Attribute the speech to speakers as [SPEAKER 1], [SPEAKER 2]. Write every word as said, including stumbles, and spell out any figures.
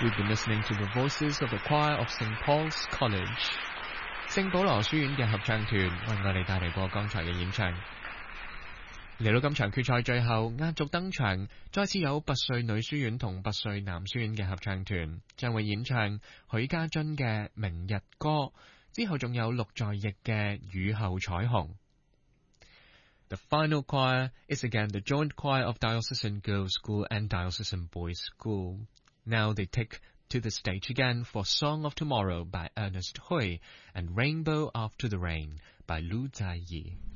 [SPEAKER 1] We've been listening to the voices of the choir of Saint Paul's College 聖保羅書院嘅合唱團為我哋帶嚟過剛才嘅演唱。嚟到今場決賽最後壓軸登場，再次有拔萃女書院同拔萃男書院嘅合唱團將會演唱許家臻嘅《明日歌》，之後仲有陸在奕嘅《雨後彩虹》。The final choir is again the joint choir of Diocesan Girls' School and Diocesan Boys' School. Now they take to the stage again for Song of Tomorrow by Ernest Hui and Rainbow After the Rain by Lu Zaiyi.